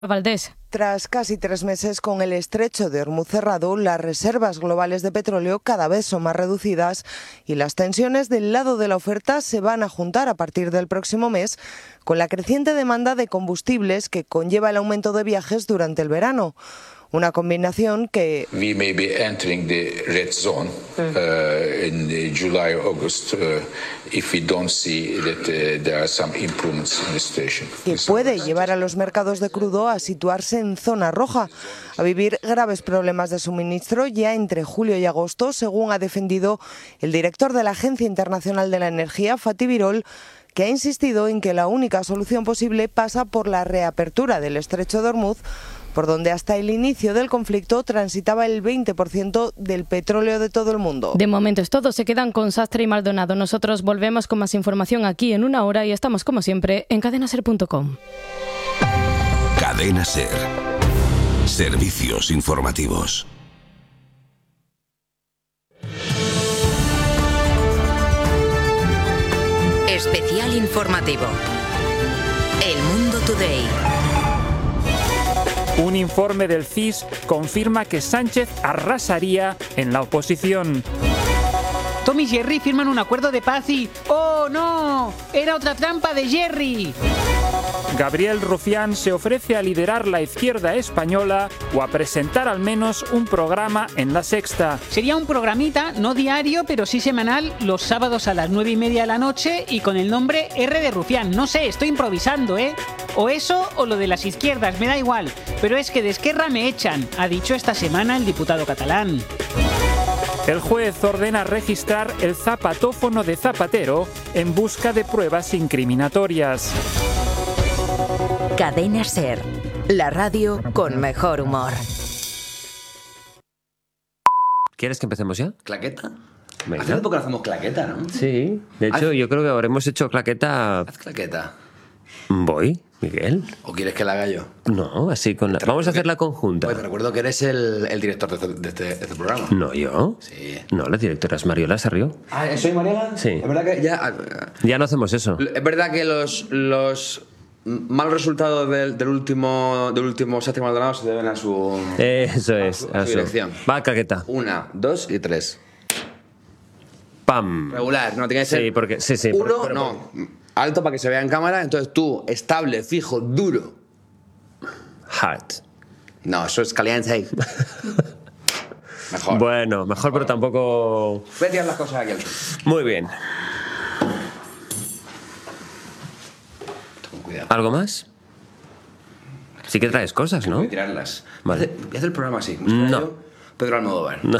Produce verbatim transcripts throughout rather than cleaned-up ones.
Valdés. Tras casi tres meses con el estrecho de Hormuz cerrado, las reservas globales de petróleo cada vez son más reducidas y las tensiones del lado de la oferta se van a juntar a partir del próximo mes con la creciente demanda de combustibles que conlleva el aumento de viajes durante el verano. Una combinación que we may be entering the red zone uh, in July or August uh, if we don't see that uh, there are some improvements in the situation. que puede llevar a los mercados de crudo a situarse en zona roja, a vivir graves problemas de suministro ya entre julio y agosto, según ha defendido el director de la Agencia Internacional de la Energía, Fatih Birol, que ha insistido en que la única solución posible pasa por la reapertura del estrecho de Hormuz, por donde hasta el inicio del conflicto transitaba el veinte por ciento del petróleo de todo el mundo. De momento es todo, se quedan con Sastre y Maldonado. Nosotros volvemos con más información aquí en una hora y estamos como siempre en cadena ser punto com. Cadena Ser. Servicios informativos. Especial informativo. El Mundo Today. Un informe del C I S confirma que Sánchez arrasaría en la oposición. Tom y Jerry firman un acuerdo de paz y... ¡oh, no! ¡Era otra trampa de Jerry! Gabriel Rufián se ofrece a liderar la izquierda española o a presentar al menos un programa en La Sexta. Sería un programita, no diario, pero sí semanal, los sábados a las nueve y media de la noche y con el nombre R de Rufián. No sé, estoy improvisando, ¿eh? O eso o lo de las izquierdas, me da igual. Pero es que de Esquerra me echan, ha dicho esta semana el diputado catalán. El juez ordena registrar el zapatófono de Zapatero en busca de pruebas incriminatorias. Cadena Ser, la radio con mejor humor. ¿Quieres que empecemos ya? ¿Claqueta? Venga. Hace poco no hacemos claqueta, ¿no? Sí, de hecho Haz- yo creo que habremos hecho claqueta. Haz claqueta. Voy, Miguel. ¿O quieres que la haga yo? No, así con la... Te Vamos a recuerdo hacerla que- conjunta. Pues te recuerdo que eres el, el director de este, de, este, de este programa. No, yo. Sí. No, la directora es Mariola Sarrió. Ah, ¿soy Mariela? Sí. Es verdad que ya... Ya no hacemos eso. Es verdad que los, los malos resultados del, del último del último Sastre Maldonado se deben a su... Eso es. su- a su eso. dirección. Va, claqueta. Una, dos y tres. Pam. Regular, no tiene que ser... Sí, porque... Sí, sí. Uno, pero- no. Alto para que se vea en cámara. Entonces tú, estable, fijo, duro. Hard. No, eso es caliente. Mejor. Bueno, mejor, pero tampoco... Voy a tirar las cosas aquí al suelo. Muy bien. Con cuidado. ¿Algo más? Sí que traes cosas, ¿no? Voy a tirarlas. Vale. Voy a hacer el programa así. No. Pedro Almodóvar. No.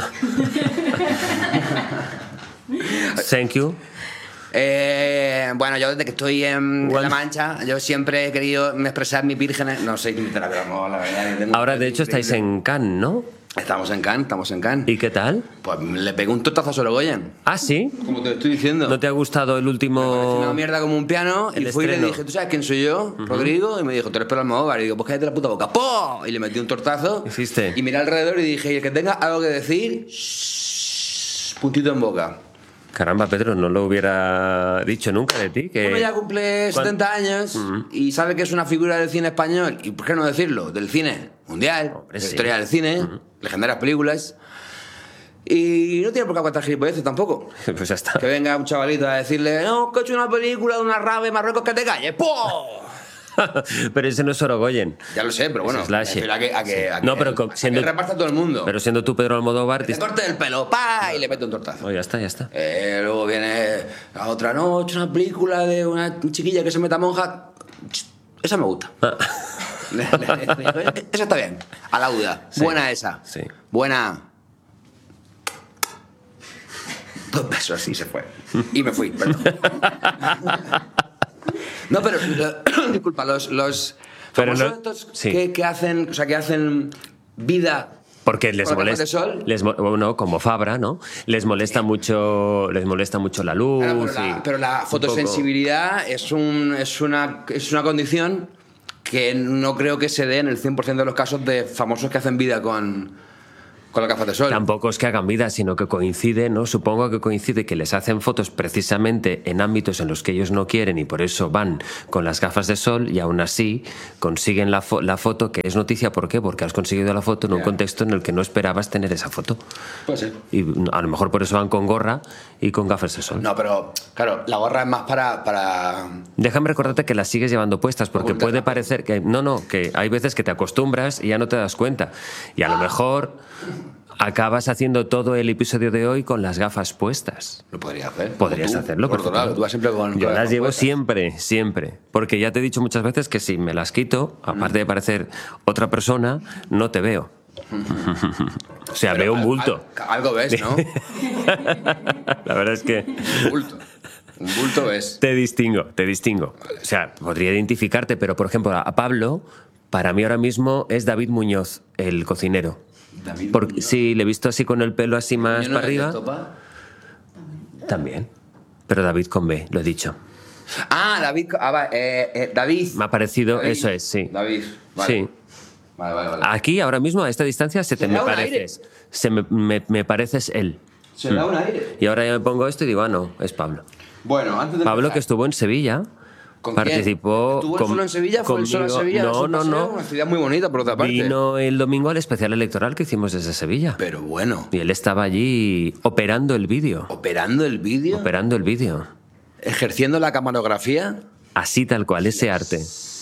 Thank you. Eh, bueno, yo desde que estoy en, en Well. La Mancha, yo siempre he querido expresar mis vírgenes. No sé imitar a Pedro Almodóvar, la verdad. yo tengo- Ahora, de hecho, estáis en Cannes, ¿no? Estamos en Cannes, estamos en Cannes. ¿Y qué tal? Pues le pegué un tortazo a Sorogoyen. Ah, ¿sí? Como te lo estoy diciendo. ¿No te ha gustado el Me último...? pareció una mierda como un piano. El Y fui y le estreno. dije, ¿tú sabes quién soy yo? Rodrigo. Y me dijo, tú eres Pedro Almodóvar. Y digo, pues cállate la puta boca. ¡Po! Y le metí un tortazo. Hiciste. Y miré alrededor y dije, y el que tenga algo que decir, shh, puntito en boca. Caramba, Pedro, no lo hubiera dicho nunca de ti. Que... Uno ya cumple ¿Cuán- setenta años y sabe que es una figura del cine español, y por qué no decirlo, del cine mundial, Hombre, de la sí. historia del cine, legendarias películas. Y no tiene por qué aguantar gilipolleces tampoco. Pues ya está. Que venga un chavalito a decirle, no, que he hecho una película de una rave en Marruecos, que te calles. ¡Po! Pero ese no es Sorogoyen. Ya lo sé, pero bueno, Ese es Lache. me refiero a que, a que, a que, No, pero a con- que siendo- reparta a todo el mundo. Pero siendo tú Pedro Almodóvar... Te dis- corte el pelo, pa, y le mete un tortazo. Oh, ya está, ya está. Eh, luego viene la otra noche, una película de una chiquilla que se meta monja. Esa me gusta. Ah. Le- le- le- le- esa está bien. A la duda. Sí. Buena esa. Sí. Buena. Dos besos así se fue. Y me fui. Perdón. No, pero lo- disculpa, los, los Pero famosos no- estos sí. que, que hacen, o sea, que hacen vida. Porque les ¿Con las molesta, gafas de sol? les mo- bueno, como Fabra, ¿no? Les molesta mucho, les molesta mucho la luz. Claro, pero, y la, pero la un fotosensibilidad es, un, es, una, es una condición que no creo que se dé en el cien por ciento de los casos de famosos que hacen vida con, con las gafas de sol. Tampoco es que hagan vida, sino que coincide, ¿no? Supongo que coincide que les hacen fotos precisamente en ámbitos en los que ellos no quieren y por eso van con las gafas de sol y aún así consiguen la, fo la foto, que es noticia. ¿Por qué? Porque has conseguido la foto en un yeah. contexto en el que no esperabas tener esa foto. Puede ser. Y a lo mejor por eso van con gorra y con gafas de sol. No, pero claro, la gorra es más para... para... Déjame recordarte que las sigues llevando puestas porque puede parecer que... No, no, que hay veces que te acostumbras y ya no te das cuenta. Y a lo mejor... acabas haciendo todo el episodio de hoy con las gafas puestas. Lo podría hacer. Podrías tú, hacerlo. Tú vas siempre con, Yo con las llevo puestas. siempre, siempre. Porque ya te he dicho muchas veces que si me las quito, aparte de parecer otra persona, no te veo. O sea, Pero veo un bulto. Al, algo ves, ¿no? La verdad es que... Un bulto. Un bulto ves. Te distingo, te distingo. Vale. O sea, podría identificarte, pero por ejemplo, a Pablo, para mí ahora mismo es David Muñoz, el cocinero. David Porque, Muñoz. sí, le he visto así con el pelo así más ¿No para arriba. Topa? También. Pero David con B, lo he dicho. Ah, David. Ah, va, eh, eh, David. Me ha parecido, David. eso es, sí. David. Vale. Sí. Vale, vale, vale. Aquí, ahora mismo, a esta distancia, se te Se me da un pareces. Se me, me, me pareces él. Se da un aire. Y ahora ya me pongo esto y digo, ah, no, es Pablo. Bueno, antes de Pablo, empezar, que estuvo en Sevilla. ¿con Participó. quién? ¿Estuvo con- solo en Sevilla? ¿Fue él solo en conmigo. Sevilla? No, ¿Es un no, paseo? no. Una ciudad muy bonita, por otra parte. Vino el domingo al especial electoral que hicimos desde Sevilla. Pero bueno, Y él estaba allí operando el vídeo. operando el vídeo, Operando el vídeo. ejerciendo la camarografía. Así tal cual, ese arte.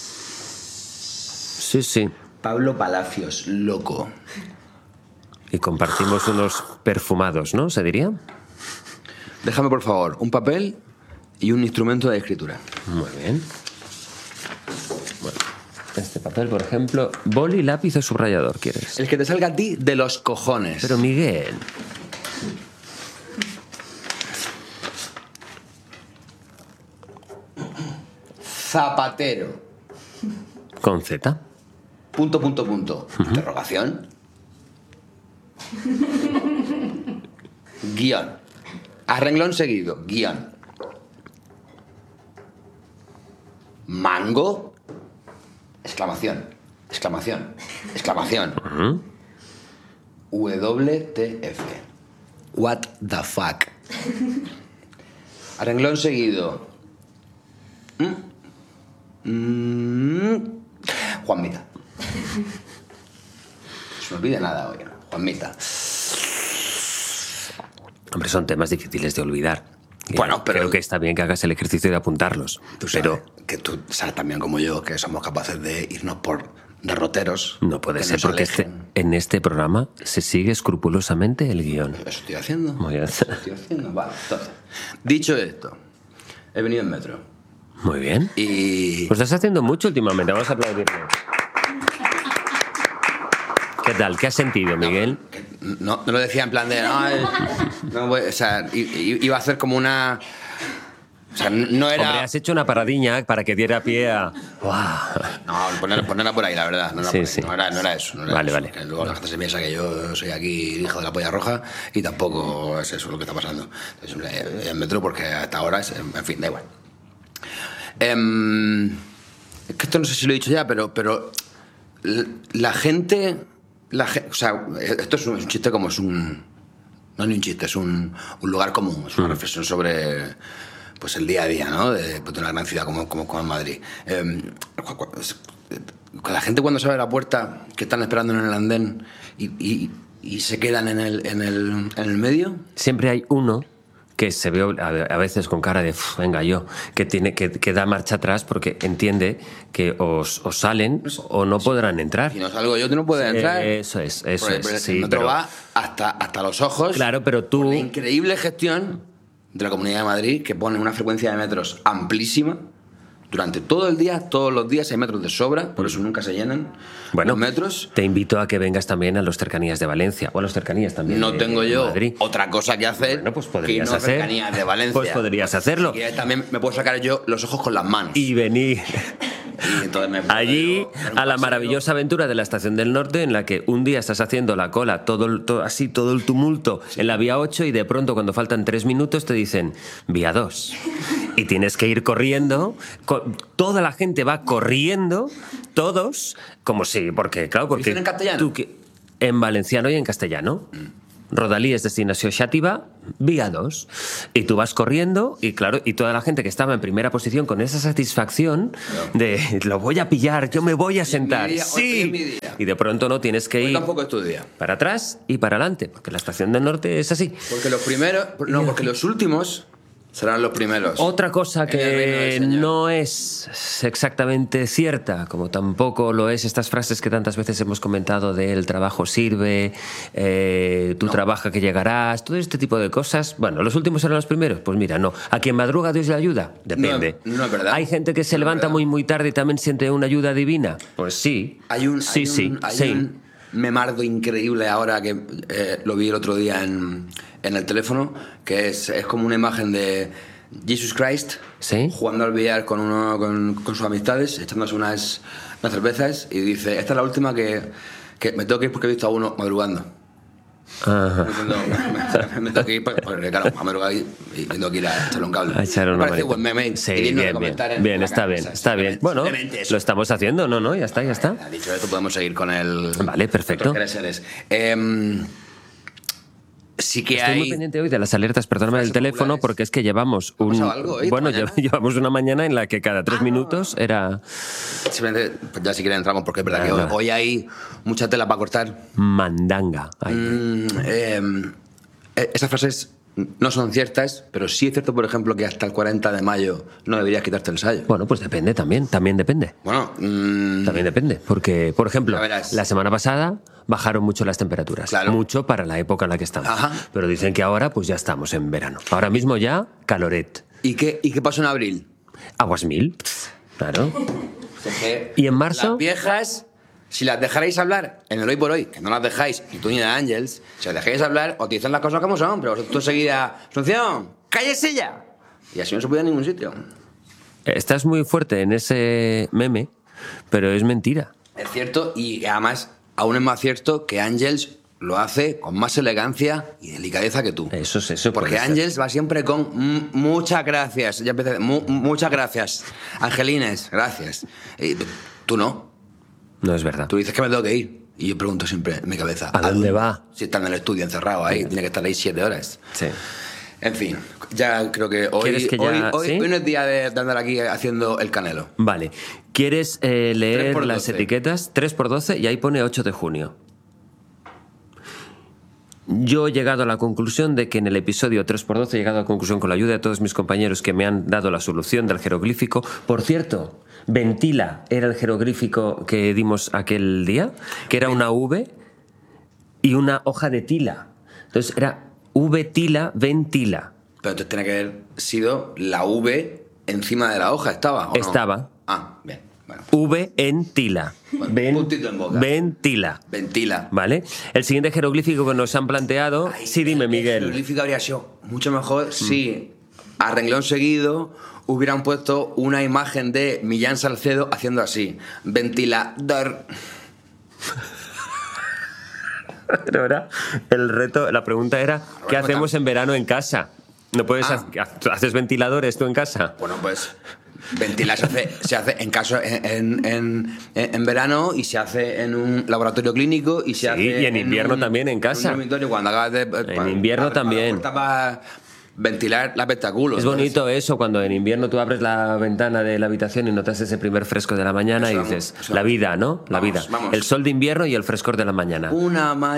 Sí, sí. Pablo Palacios, loco. Y compartimos unos perfumados, ¿no? ¿Se diría? Déjame, por favor, un papel y un instrumento de escritura. Muy bien. Bueno, este papel, por ejemplo, boli, lápiz o subrayador, ¿quieres? El que te salga a ti de los cojones. Pero Miguel, Zapatero. con Z. Punto, punto, punto. Interrogación. Guión. A renglón seguido. Guión. Mango. Exclamación. Exclamación. Exclamación. W T F. What the fuck. A renglón seguido. ¿Mm? Mm. Juanmita. No se me olvide nada hoy. Juanmita. Hombre, son temas difíciles de olvidar. Bueno, pero- Creo que está bien que hagas el ejercicio de apuntarlos. Tú sabes Pero que tú sabes también como yo que somos capaces de irnos por derroteros. no puede que ser nos porque este- alejen. en este programa se sigue escrupulosamente el guión. Eso estoy haciendo. Muy bien. Eso estoy haciendo. Vale, entonces. Dicho esto, he venido en metro. Muy bien. Y. Pues estás haciendo mucho últimamente, vamos a aplaudirle. ¿Qué tal? ¿Qué has sentido, Miguel? que no, no lo decía en plan de. "Ay, no voy", o sea, i- i- iba a hacer como una. O sea, no era. Hombre, has hecho una paradiña para que diera pie a... ¡Guau! No, ponerla, ponerla por ahí, la verdad. No era, Sí, por ahí. sí. No era, no era eso. No era Vale, eso, vale. que luego la gente se piensa que yo soy aquí hijo de la polla roja y tampoco es eso lo que está pasando. Entonces, eh, en metro, porque hasta ahora es. En fin, da igual. Em, es que esto no sé si lo he dicho ya, pero, pero l- la gente, la ge- o sea, esto es un, es un chiste como es un, no es ni un chiste, es un, un lugar común, es una Mm. reflexión sobre, pues el día a día, ¿no? De, pues, de una gran ciudad como, como, como Madrid. Em, cu- cu- es- con la gente cuando se abre la puerta, que están esperando en el andén y, y- y se quedan en el, en el, en el medio. Siempre hay uno que se ve a a veces con cara de "Uf, venga yo", que tiene que, que da marcha atrás porque entiende que os, os salen o no podrán entrar. Si no salgo yo, tú no puedes entrar. Eh, Eso es, eso Porque- es. porque sí, el metro pero- va hasta, hasta los ojos. Claro, pero tú... La increíble gestión de la Comunidad de Madrid, que pone una frecuencia de metros amplísima. Durante todo el día, todos los días hay metros de sobra, por eso nunca se llenan Bueno, los metros. te invito a que vengas también a los cercanías de Valencia o a los cercanías también No de- tengo de yo Madrid. otra cosa que hacer Bueno, pues que podrías irnos a hacer. cercanías de Valencia. Pues podrías hacerlo. Si quieres, también me puedo sacar yo los ojos con las manos. Y venir Y entonces me puedo allí yo dar un a la paseo. maravillosa aventura de la Estación del Norte, en la que un día estás haciendo la cola, todo, el- todo así, todo el tumulto en la vía ocho, y de pronto cuando faltan tres minutos te dicen vía dos. Y tienes que ir corriendo, co- toda la gente va corriendo, todos, como si, porque claro, porque dicen en castellano? tú que- en valenciano y en castellano. Rodalí es destinació Xàtiva, vía dos. Y tú vas corriendo y claro, y toda la gente que estaba en primera posición con esa satisfacción de lo voy a pillar, yo me voy a sentar. Día, sí. Y de pronto no tienes que hoy ir tampoco es tu día. Para atrás y para adelante, porque la estación del norte es así. Porque los primeros, no, porque los últimos serán los primeros. Otra cosa que no es exactamente cierta, como tampoco lo es estas frases que tantas veces hemos comentado de el trabajo sirve, eh, tú no. trabaja que llegarás, todo este tipo de cosas. Bueno, ¿los últimos serán los primeros? Pues mira, no. ¿A quien madruga Dios le ayuda? Depende. No, no es verdad. ¿Hay gente que se no levanta muy muy tarde y también siente una ayuda divina? Pues sí. Hay un, sí, hay sí, un, hay sí. un memardo increíble ahora que eh, lo vi el otro día en, en el teléfono, que es, es como una imagen de Jesus Christ, ¿sí? jugando al billar con, uno, con, con sus amistades, echándose unas, unas cervezas, y dice, esta es la última que, que me tengo que ir porque he visto a uno madrugando. Ajá. Me, me, me tengo que ir porque, claro, a madrugar y, y tengo que ir a echarle un cable. A echarle una me parece buen meme. Sí, bien, bien, bien está bien, está bien. Bueno, lo estamos haciendo, no, no, ya está, ya está. Ha dicho esto, podemos seguir con el... Vale, perfecto. Eh, sí que Estoy hay... muy pendiente hoy de las alertas, perdóname, del teléfono, porque es que llevamos un... algo hoy, bueno, mañana? llevamos una mañana en la que cada tres ah, minutos era... Simplemente, pues ya si quieren entramos, porque es verdad Nada. que hoy, hoy hay mucha tela para cortar. Mandanga. Mm, eh, esas frases no son ciertas, pero sí es cierto, por ejemplo, que hasta el cuarenta de mayo no deberías quitarte el sayo. Bueno, pues depende también, también depende. Bueno, mmm... también depende, porque, por ejemplo, la semana pasada bajaron mucho las temperaturas. Claro. Mucho para la época en la que estamos. Ajá. Pero dicen que ahora pues ya estamos en verano. Ahora mismo ya caloret. ¿Y qué, y qué pasó en abril? Aguas mil. Claro. Que ¿Y en marzo? Las viejas, si las dejarais hablar en el hoy por hoy, que no las dejáis, ni tú ni la Ángels, si las dejáis hablar, os dicen las cosas como son, pero vosotros enseguida, Asunción, cállese ya. Y así no se puede ir a ningún sitio. Estás muy fuerte en ese meme, pero es mentira. Es cierto, y además aún es más cierto que Ángels lo hace con más elegancia y delicadeza que tú. Eso es eso. Porque Ángels va siempre con mm, muchas gracias. Ya empecé, mu, muchas gracias. Angelines, gracias. Y tú no. No es verdad. Tú dices que me tengo que ir. Y yo pregunto siempre en mi cabeza. ¿A, ¿a dónde va? Si está en el estudio encerrado ahí, tiene que estar ahí siete horas. Sí. En fin, ya creo que hoy, que ya, hoy, hoy, ¿sí? hoy no es día de, de andar aquí haciendo el canelo. Vale. ¿Quieres eh, leer las etiquetas? tres por doce y ahí pone ocho de junio. Yo he llegado a la conclusión de que en el episodio tres por doce he llegado a la conclusión con la ayuda de todos mis compañeros que me han dado la solución del jeroglífico. Por cierto, ventila era el jeroglífico que dimos aquel día, que era una V y una hoja de tila. Entonces era V tila, ventila. Pero entonces tiene que haber sido la V encima de la hoja, ¿estaba o no? Estaba. Ah, bien. Bueno. V en tila. Bueno, Ven, puntito en boca. Ventila. Ventila. ¿Vale? El siguiente jeroglífico que nos han planteado... Ay, sí, dime, Miguel. El jeroglífico habría sido mucho mejor mm. si, a renglón seguido, hubieran puesto una imagen de Millán Salcedo haciendo así. Ventilador. Pero ahora el reto, la pregunta era, ¿qué hacemos en verano en casa? ¿No puedes ah. ha- haces ventiladores tú en casa? Bueno, pues ventilar se hace, se hace en caso en, en, en verano y se hace en un laboratorio clínico y se sí, hace y en invierno un, también en casa. En un dormitorio cuando acabas de, en para, invierno para, también. Para ventilar el espectáculo. Es bonito eso cuando en invierno tú abres la ventana de la habitación y notas ese primer fresco de la mañana eso y dices, vamos, la vida, ¿no? La vamos, vida. Vamos. El sol de invierno y el frescor de la mañana. Una